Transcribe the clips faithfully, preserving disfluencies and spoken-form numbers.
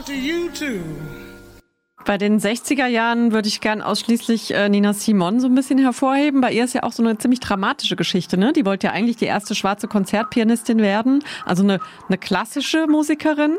to you too. Bei den sechziger Jahren würde ich gern ausschließlich äh, Nina Simone so ein bisschen hervorheben. Bei ihr ist ja auch so eine ziemlich dramatische Geschichte, ne? Die wollte ja eigentlich die erste schwarze Konzertpianistin werden, also eine, eine klassische Musikerin.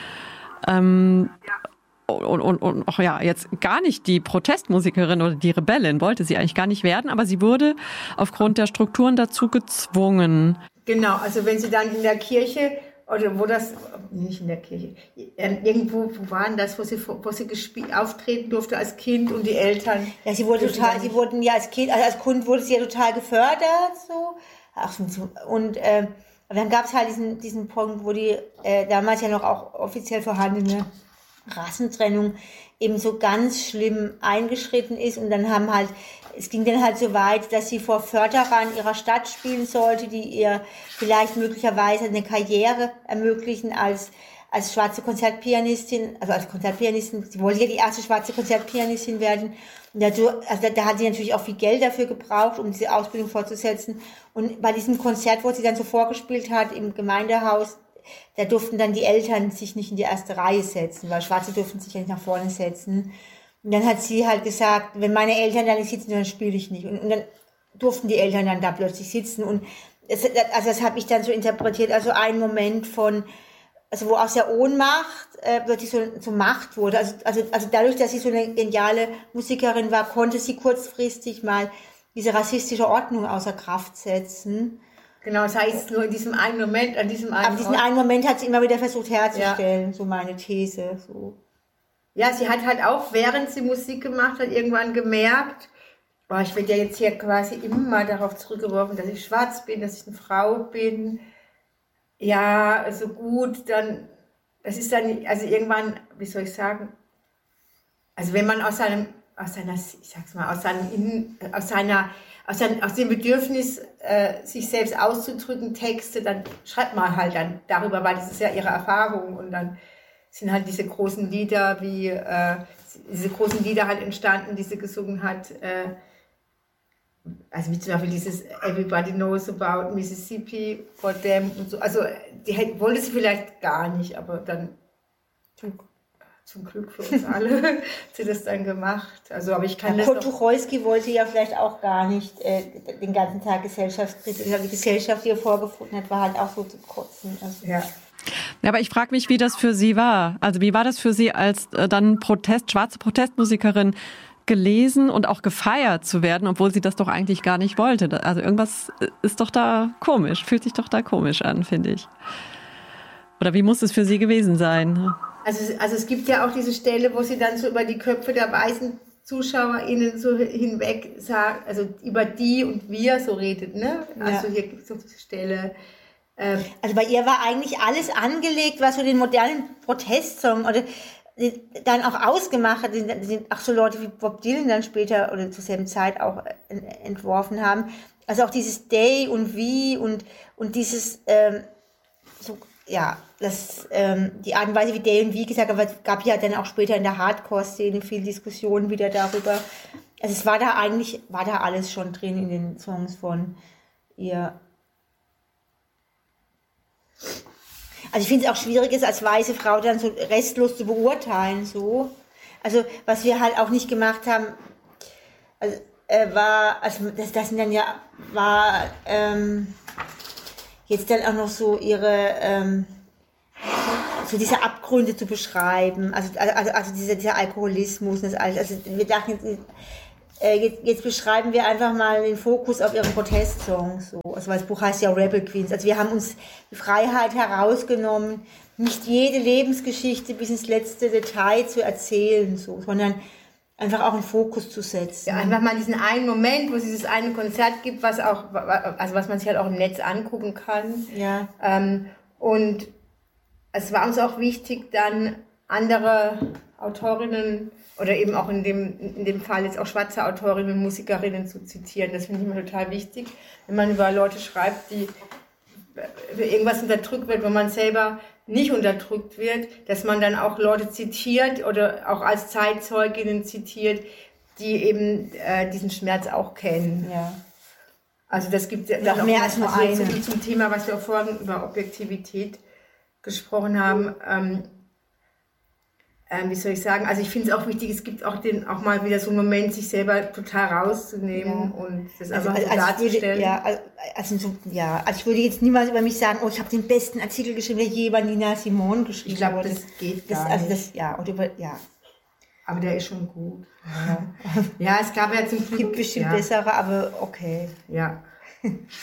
Ähm, und, und, und auch ja, jetzt gar nicht die Protestmusikerin oder die Rebellin wollte sie eigentlich gar nicht werden, aber sie wurde aufgrund der Strukturen dazu gezwungen. Genau, also wenn sie dann in der Kirche oder wo das, nicht in der Kirche, irgendwo, wo waren das, wo sie, wo sie gespielt, auftreten durfte als Kind und die Eltern. Ja, sie wurde total, sie wurden ja als Kind, also als Kind wurde sie ja total gefördert, so. Ach, und, äh, dann gab es halt diesen, diesen Punkt, wo die, äh, damals ja noch auch offiziell vorhandene Rassentrennung eben so ganz schlimm eingeschritten ist und dann haben halt, es ging dann halt so weit, dass sie vor Förderern ihrer Stadt spielen sollte, die ihr vielleicht möglicherweise eine Karriere ermöglichen als, als schwarze Konzertpianistin, also als Konzertpianistin. Sie wollte ja die erste schwarze Konzertpianistin werden. Und dazu, also da, da hat sie natürlich auch viel Geld dafür gebraucht, um diese Ausbildung fortzusetzen. Und bei diesem Konzert, wo sie dann so vorgespielt hat im Gemeindehaus, da durften dann die Eltern sich nicht in die erste Reihe setzen, weil Schwarze durften sich ja nicht nach vorne setzen. Und dann hat sie halt gesagt, wenn meine Eltern da nicht sitzen, dann spiele ich nicht. Und, und dann durften die Eltern dann da plötzlich sitzen. Und das, also das habe ich dann so interpretiert, also ein Moment von, also wo aus der Ohnmacht äh, plötzlich so zur Macht wurde. Also, also, also dadurch, dass sie so eine geniale Musikerin war, konnte sie kurzfristig mal diese rassistische Ordnung außer Kraft setzen. Genau, das heißt nur in diesem einen Moment, an diesem einen Aber diesen einen Moment hat sie immer wieder versucht herzustellen, ja. So meine These, so. Ja, sie hat halt auch, während sie Musik gemacht hat, irgendwann gemerkt, oh, ich werde ja jetzt hier quasi immer darauf zurückgeworfen, dass ich schwarz bin, dass ich eine Frau bin. Ja, also gut, dann, das ist dann, also irgendwann, wie soll ich sagen, also wenn man aus seinem, aus seiner, ich sag's mal, aus seinem, aus seiner, aus, seinem, aus dem Bedürfnis, äh, sich selbst auszudrücken, Texte, dann schreibt man halt dann darüber, weil das ist ja ihre Erfahrung und dann sind halt diese großen Lieder, wie äh, diese großen Lieder halt entstanden, die sie gesungen hat. Äh, also wie zum Beispiel dieses Everybody Knows About Mississippi for Them und so. Also die hätte, wollte sie vielleicht gar nicht, aber dann zum, zum Glück für uns alle hat sie das dann gemacht. Also aber ich kann ja, das Kurt Tucholsky wollte ja vielleicht auch gar nicht äh, den ganzen Tag Gesellschaftskritik. Die Gesellschaft, die er vorgefunden hat, war halt auch so zu kotzen. Also, ja. Ja, aber ich frage mich, wie das für Sie war. Also wie war das für Sie, als äh, dann Protest, schwarze Protestmusikerin gelesen und auch gefeiert zu werden, obwohl sie das doch eigentlich gar nicht wollte? Also irgendwas ist doch da komisch, fühlt sich doch da komisch an, finde ich. Oder wie muss es für Sie gewesen sein? Also, also es gibt ja auch diese Stelle, wo sie dann so über die Köpfe der weißen ZuschauerInnen so hinweg sagt, also über die und wir so redet, ne? Also ja. Hier gibt es so diese Stelle. Also bei ihr war eigentlich alles angelegt, was so den modernen Protestsong oder dann auch ausgemacht hat, sind auch so Leute wie Bob Dylan dann später oder zur selben Zeit auch entworfen haben. Also auch dieses Day und Wie und, und dieses, ähm, so, ja, das, ähm, die Art und Weise, wie Day und Wie gesagt, aber es gab ja dann auch später in der Hardcore-Szene viel Diskussionen wieder darüber. Also es war da eigentlich, war da alles schon drin in den Songs von ihr. Also ich finde es auch schwierig, ist als weiße Frau dann so restlos zu beurteilen, so. Also was wir halt auch nicht gemacht haben, also, äh, war, also das, das sind dann ja, war ähm, jetzt dann auch noch so ihre, ähm, so diese Abgründe zu beschreiben, also, also, also dieser, dieser Alkoholismus und das alles. Also wir dachten jetzt, äh, jetzt, jetzt beschreiben wir einfach mal den Fokus auf ihren Protestsong, so. Also weil das Buch heißt ja Rebel Queens. Also wir haben uns die Freiheit herausgenommen, nicht jede Lebensgeschichte bis ins letzte Detail zu erzählen, so, sondern einfach auch einen Fokus zu setzen. Ja, einfach mal diesen einen Moment, wo es dieses eine Konzert gibt, was auch, also was man sich halt auch im Netz angucken kann. Ja. Ähm, und es war uns auch wichtig, dann andere Autorinnen oder eben auch in dem, in dem Fall jetzt auch schwarze Autorinnen und Musikerinnen zu zitieren. Das finde ich immer total wichtig, wenn man über Leute schreibt, die für irgendwas unterdrückt wird, wo man selber nicht unterdrückt wird, dass man dann auch Leute zitiert oder auch als Zeitzeuginnen zitiert, die eben äh, diesen Schmerz auch kennen. Ja. Also das gibt es auch mehr als nur eine. So zum Thema, was wir auch vorhin über Objektivität gesprochen haben. Ähm, ähm, wie soll ich sagen, also ich finde es auch wichtig, es gibt auch, den, auch mal wieder so einen Moment, sich selber total rauszunehmen Ja. und das Also, einfach so also, ich darzustellen. würde, ja, also, so, ja, also ich würde jetzt niemals über mich sagen, oh, ich habe den besten Artikel geschrieben, der je über Nina Simone geschrieben Ich glaube, wurde. das geht Das, gar also nicht. das, ja, und über, ja. Aber der ist schon gut. Ja, ja es gab ja zum Glück... Gibt bestimmt ja. bessere, aber okay. Ja.